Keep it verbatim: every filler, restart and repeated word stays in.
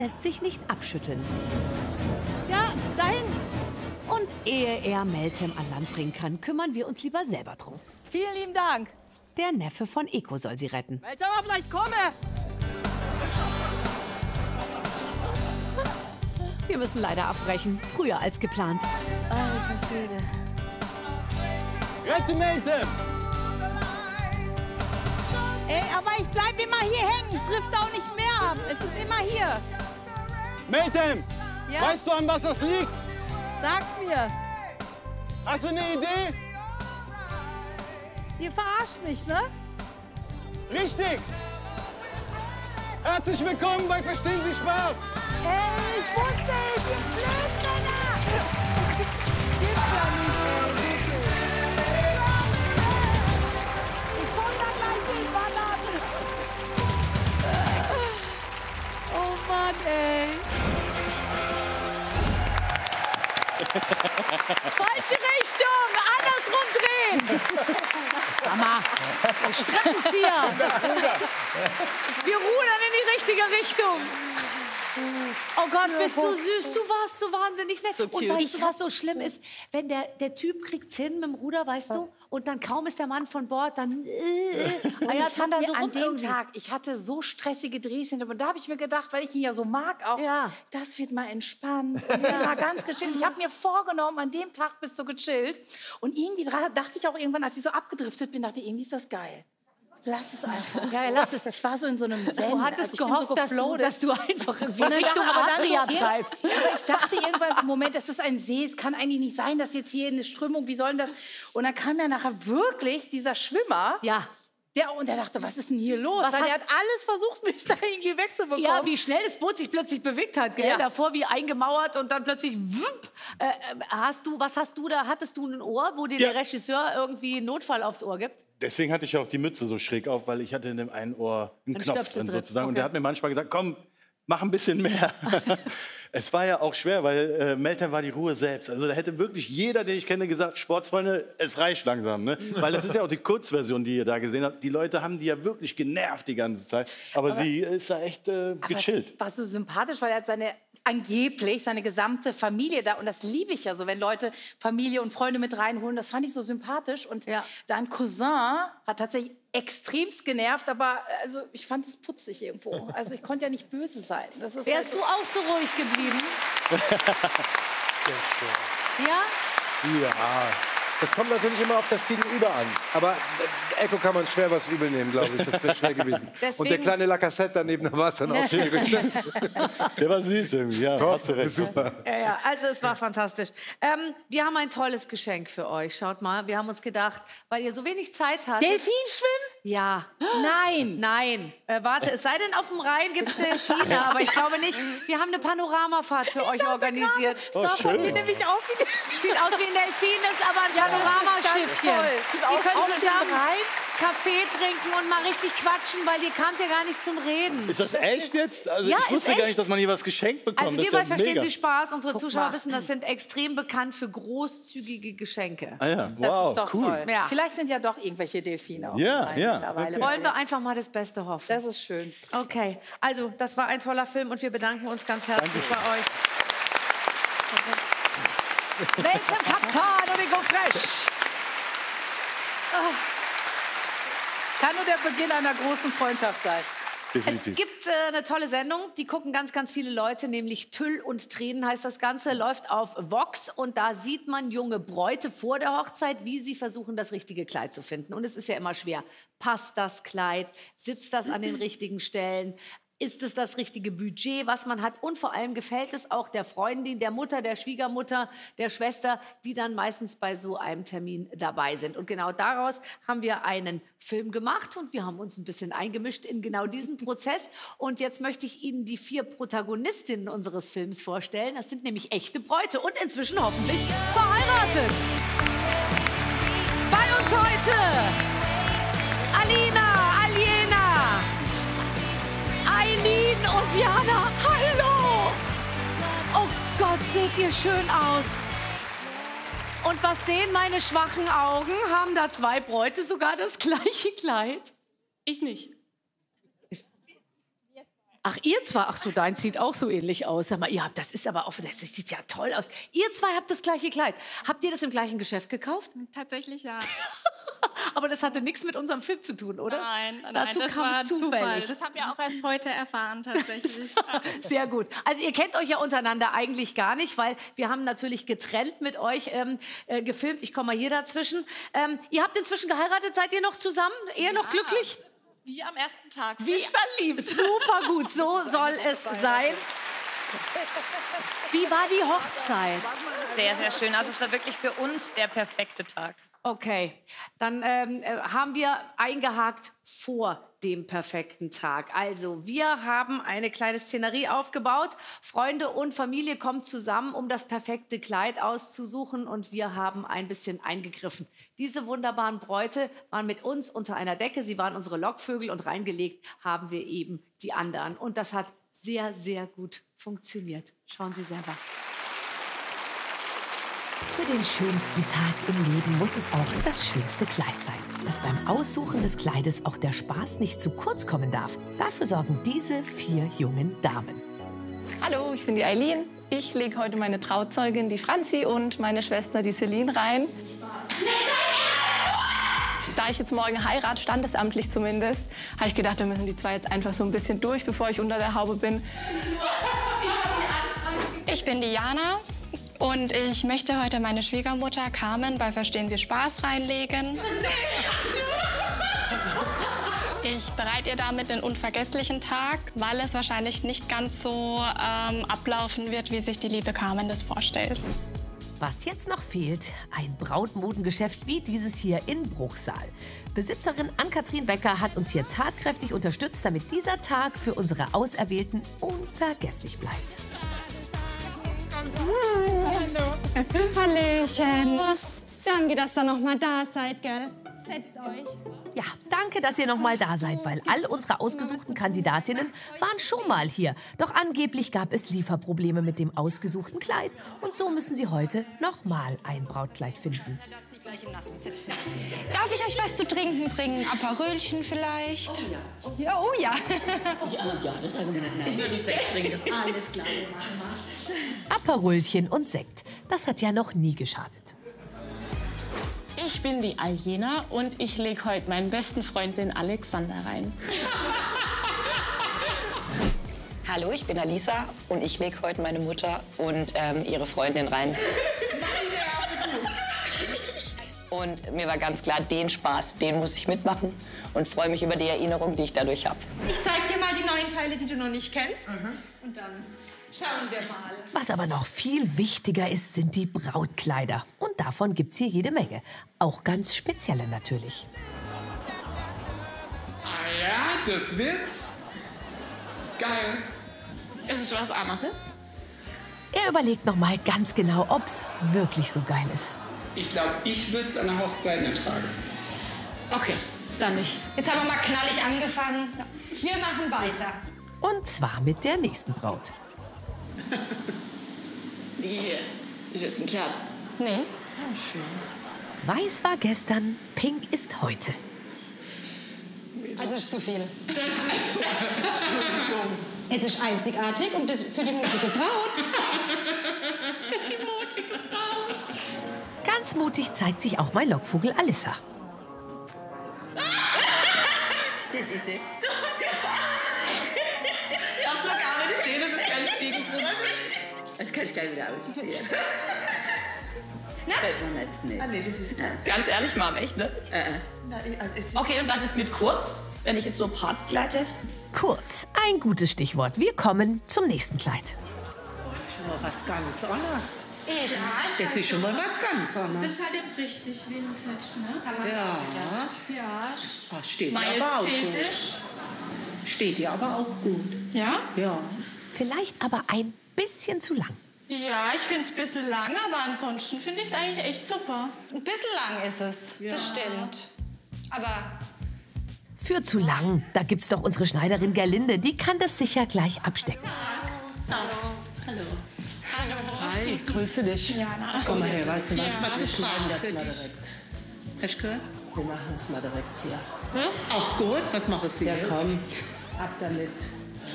lässt sich nicht abschütteln. Ja, dahin. Und ehe er Meltem an Land bringen kann, kümmern wir uns lieber selber drum. Vielen lieben Dank. Der Neffe von Eko soll sie retten. Meltem, aber ich komme. Wir müssen leider abbrechen, früher als geplant. Alter Schwede. Rette Meltem! Ey, aber ich bleib immer hier hängen. Ich drifte auch nicht mehr ab. Es ist immer hier. Meltem! Ja? Weißt du, an was das liegt? Sag's mir. Hast du eine Idee? Ihr verarscht mich, ne? Richtig! Herzlich willkommen bei Verstehen Sie Spaß! Ey, ich wusste es, ihr Blödmänner! Gibt's ja nicht, ey, wirklich. Ich komm da gleich hin, verdammt! Oh Mann, ey. Falsche Richtung! Andersrum drehen! Sag mal, was schreibt's hier? Wir rudern in die richtige Richtung. Oh Gott, bist du süß. Du warst so wahnsinnig nett. So und cute. weißt du, was so schlimm ist? Wenn der, der Typ kriegt's hin mit dem Ruder, weißt du? Und dann kaum ist der Mann von Bord, dann... Äh, Und ja, ich kann hab da mir so an rum dem irgendwie. Tag, ich hatte so stressige Drehs hinter mir. Und da habe ich mir gedacht, weil ich ihn ja so mag auch, Ja. das wird mal entspannt. Und ja. Mal ganz gechillt. Ich habe mir vorgenommen, an dem Tag bist du gechillt. Und irgendwie dra- dachte ich auch irgendwann, als ich so abgedriftet bin, dachte ich, irgendwie ist das geil. Lass es einfach. Ja, ja, lass es. Ich war so in so einem Zen. Du hattest also ich bin gehofft, so dass, du, gefloatet. dass du einfach irgendwie Und dann Richtung dachte- aber dann Adria so, treibst. Ja, aber ich dachte irgendwann so, Moment, das ist ein See, es kann eigentlich nicht sein, dass jetzt hier eine Strömung, wie soll denn das? Und dann kam ja nachher wirklich dieser Schwimmer, Ja. der, und der dachte, was ist denn hier los? Was Weil der hast- hat alles versucht, mich da irgendwie wegzubekommen. Ja, wie schnell das Boot sich plötzlich bewegt hat, gell? Ja. Davor wie eingemauert und dann plötzlich wupp. Äh, äh, hast du, was hast du da? Hattest du ein Ohr, wo dir Ja. der Regisseur irgendwie einen Notfall aufs Ohr gibt? Deswegen hatte ich auch die Mütze so schräg auf, weil ich hatte in dem einen Ohr einen Ein Knopf Stöpsel drin drin, sozusagen. Und okay. der hat mir manchmal gesagt, komm, mach ein bisschen mehr. Es war ja auch schwer, weil äh, Meltem war die Ruhe selbst. Also da hätte wirklich jeder, den ich kenne, gesagt, Sportsfreunde, es reicht langsam. Ne? Weil das ist ja auch die Kurzversion, die ihr da gesehen habt. Die Leute haben die ja wirklich genervt die ganze Zeit. Aber, sie ist da echt äh, Aber gechillt. es war so sympathisch, weil er hat seine angeblich seine gesamte Familie da und das liebe ich ja so, wenn Leute Familie und Freunde mit reinholen. Das fand ich so sympathisch und Ja. dein Cousin hat tatsächlich extremst genervt, aber also ich fand es putzig irgendwo. Also ich konnte ja nicht böse sein. Das ist Wärst halt du auch so ruhig geblieben? Ja? Ja, das kommt natürlich immer auf das Gegenüber an. Aber äh, Echo kann man schwer was übel nehmen, glaube ich. Das wäre schwer gewesen. Und der Deswegen- kleine Lacassette daneben, da war es dann auch schwierig. Der war süß irgendwie, ja, hast du recht. Super. Ja, ja, also es war fantastisch. Ähm, wir haben ein tolles Geschenk für euch. Schaut mal, wir haben uns gedacht, weil ihr so wenig Zeit hattet... Delfinschwimmen? Ja. Nein. Nein, äh, warte, es sei denn, auf dem Rhein gibt es Delfine, aber ich glaube nicht. Wir haben eine Panoramafahrt für euch organisiert. Oh, So, von schön. mir nämlich auch wie Sieht aus wie ein Delfin, ist aber ein Ja, das ist Panoramaschiffchen. ganz toll. Ihr Auf- könnt auf dem zusammen Rhein? Kaffee trinken und mal richtig quatschen, weil ihr kamt ja gar nicht zum Reden. Ist das echt jetzt? Also Ja, ich wusste ist gar nicht, echt. dass man hier was geschenkt bekommt. Also das wir ist ja bei Verstehen mega. Sie Spaß, unsere Zuschauer mal. wissen, das sind extrem bekannt für großzügige Geschenke. Ah ja, Das wow, ist doch cool. toll. Ja. Vielleicht sind ja doch irgendwelche Delfine auf Ja, dem Rhein ja, mittlerweile. okay. Wollen wir einfach mal das Beste hoffen. Das ist schön. Okay, also das war ein toller Film und wir bedanken uns ganz herzlich bei euch. Meltem Kaptan und Ego Fresh. Es kann nur der Beginn einer großen Freundschaft sein. Es Definitiv. gibt äh, eine tolle Sendung, die gucken ganz, ganz viele Leute, nämlich Tüll und Tränen heißt das Ganze, läuft auf Vox und da sieht man junge Bräute vor der Hochzeit, wie sie versuchen, das richtige Kleid zu finden. Und es ist ja immer schwer. Passt das Kleid? Sitzt das an den richtigen Stellen? Ist es das richtige Budget, was man hat? Und vor allem gefällt es auch der Freundin, der Mutter, der Schwiegermutter, der Schwester, die dann meistens bei so einem Termin dabei sind. Und genau daraus haben wir einen Film gemacht und wir haben uns ein bisschen eingemischt in genau diesen Prozess. Und jetzt möchte ich Ihnen die vier Protagonistinnen unseres Films vorstellen. Das sind nämlich echte Bräute und inzwischen hoffentlich verheiratet. Bei uns heute Alina, Aliena, Eileen und Jana, hallo! Oh Gott, seht ihr schön aus. Und was sehen meine schwachen Augen? Haben da zwei Bräute sogar das gleiche Kleid? Ich nicht. Ach, ihr zwei, ach so, dein sieht auch so ähnlich aus. Sag mal, ihr habt, das ist aber offen, das sieht ja toll aus. Ihr zwei habt das gleiche Kleid. Habt ihr das im gleichen Geschäft gekauft? Tatsächlich ja. Aber das hatte nichts mit unserem Film zu tun, oder? Nein, nein, Dazu das kam war es zufällig. Zufall. Das haben wir auch erst heute erfahren, tatsächlich. Sehr gut. Also ihr kennt euch ja untereinander eigentlich gar nicht, weil wir haben natürlich getrennt mit euch ähm, äh, gefilmt. Ich komme mal hier dazwischen. Ähm, ihr habt inzwischen geheiratet, seid ihr noch zusammen? Eher Ja. noch glücklich? Wie am ersten Tag. Wie verliebt. Super gut, so soll es sein. Wie war die Hochzeit? Sehr, sehr schön. Also es war wirklich für uns der perfekte Tag. Okay, dann ähm, äh, haben wir eingehakt vor dem perfekten Tag. Also, wir haben eine kleine Szenerie aufgebaut. Freunde und Familie kommen zusammen, um das perfekte Kleid auszusuchen. Und wir haben ein bisschen eingegriffen. Diese wunderbaren Bräute waren mit uns unter einer Decke. Sie waren unsere Lockvögel und reingelegt haben wir eben die anderen. Und das hat sehr, sehr gut funktioniert. Schauen Sie selber. Für den schönsten Tag im Leben muss es auch das schönste Kleid sein. Dass beim Aussuchen des Kleides auch der Spaß nicht zu kurz kommen darf. Dafür sorgen diese vier jungen Damen. Hallo, ich bin die Eileen. Ich lege heute meine Trauzeugin, die Franzi, und meine Schwester, die Celine, rein. Da ich jetzt morgen heirate, standesamtlich zumindest, habe ich gedacht, da müssen die zwei jetzt einfach so ein bisschen durch, bevor ich unter der Haube bin. Ich bin Diana und ich möchte heute meine Schwiegermutter Carmen bei Verstehen Sie Spaß reinlegen. Ich bereite ihr damit einen unvergesslichen Tag, weil es wahrscheinlich nicht ganz so ähm, ablaufen wird, wie sich die liebe Carmen das vorstellt. Was jetzt noch fehlt, ein Brautmodengeschäft wie dieses hier in Bruchsal. Besitzerin Ann-Kathrin Becker hat uns hier tatkräftig unterstützt, damit dieser Tag für unsere Auserwählten unvergesslich bleibt. Hallo. Hallöchen. Danke, dass ihr noch mal da seid, gell? Setzt euch. Ja, danke, dass ihr noch mal da seid, weil all unsere ausgesuchten Kandidatinnen waren schon mal hier. Doch angeblich gab es Lieferprobleme mit dem ausgesuchten Kleid. Und so müssen sie heute noch mal ein Brautkleid finden. Darf ich euch was zu trinken bringen? Aperölchen vielleicht? Oh ja. Ja, oh ja. Ja, ja, das sagen wir nicht. Nein. Ich würde Sekt trinken. Alles klar, wir machen mal. Aperölchen und Sekt, das hat ja noch nie geschadet. Ich bin die Aljena und ich lege heute meinen besten Freund, den Alexander, rein. Hallo, ich bin Alisa und ich lege heute meine Mutter und ähm, ihre Freundin rein. Und mir war ganz klar, den Spaß, den muss ich mitmachen und freue mich über die Erinnerung, die ich dadurch habe. Ich zeig dir mal die neuen Teile, die du noch nicht kennst. Mhm. Und dann schauen wir mal. Was aber noch viel wichtiger ist, sind die Brautkleider. Und davon gibt's hier jede Menge. Auch ganz spezielle natürlich. Ah ja, das wird's. Geil. Ist es was anderes? Er überlegt noch mal ganz genau, ob's wirklich so geil ist. Ich glaube, ich würde es an der Hochzeit nicht tragen. Okay, dann nicht. Jetzt haben wir mal knallig angefangen. Wir machen weiter. Und zwar mit der nächsten Braut. Nee, ist jetzt ein Scherz. Nee. Oh, schön. Weiß war gestern, pink ist heute. Also ist zu viel. Das ist... Entschuldigung. Es ist einzigartig und das für die mutige Braut. Für die mutige Braut. Ganz mutig zeigt sich auch mein Lockvogel Alissa. Das ist es. Ich darf noch gar nicht sehen, das ist kein Spiegel. Das kann ich gleich wieder ausziehen. Na? Das war nicht, nee. Ah, nee, das ist ganz ehrlich, Mom, echt, ne? Äh, äh. Okay, und was ist mit kurz, wenn ich jetzt so Partykleid hätte? Kurz, ein gutes Stichwort. Wir kommen zum nächsten Kleid. Schon mal was ganz anderes. Ja, Das ist schon mal was ganz Das anderes. ist halt jetzt richtig vintage, ne? Ja. Ja. Das steht dir aber auch gut. Majestätisch. Steht dir aber auch gut. Ja? Ja. Vielleicht aber ein bisschen zu lang. Ja, ich finde es ein bisschen lang, aber ansonsten finde ich es eigentlich echt super. Ein bisschen lang ist es, Ja. das stimmt. Aber Für zu lang, da gibt's doch unsere Schneiderin Gerlinde. Die kann das sicher gleich abstecken. Hallo. Hi, grüße dich. Ja, na. Komm mal her, weißt du was? Ja. Wir schneiden das mal direkt. Hast du gehört? Wir machen das mal direkt hier. Was? Ach gut, was machen Sie? Ja, komm. Ab damit.